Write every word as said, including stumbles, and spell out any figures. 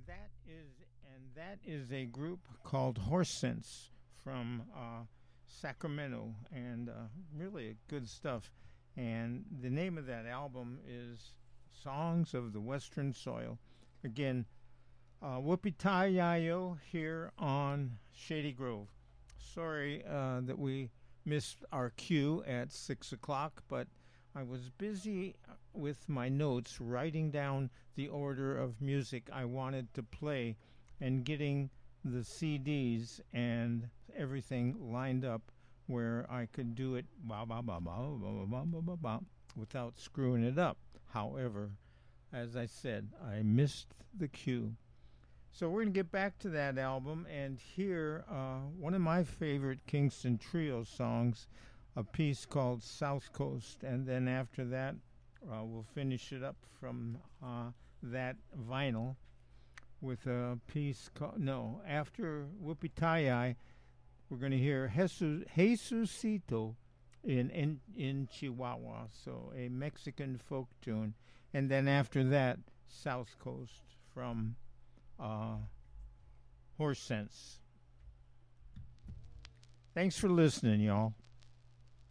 that is and that is a group called Horse Sense from uh, Sacramento, and uh, really good stuff. And the name of that album is Songs of the Western Soil. Again, uh, Whoopi Yayo here on Shady Grove. Sorry uh, that we missed our cue at six o'clock, but I was busy with my notes writing down the order of music I wanted to play and getting the C Ds and everything lined up where I could do it ba ba ba ba ba ba ba ba ba without screwing it up. However, as I said, I missed the cue. So we're going to get back to that album and hear uh, one of my favorite Kingston Trio songs, a piece called South Coast, and then after that uh, we'll finish it up from uh, that vinyl with a piece called, no, after Whoopi Tayai, we're going to hear Jesus, Jesucito in, in, in Chihuahua, so a Mexican folk tune, and then after that, South Coast from uh, Horse Sense. Thanks for listening, y'all.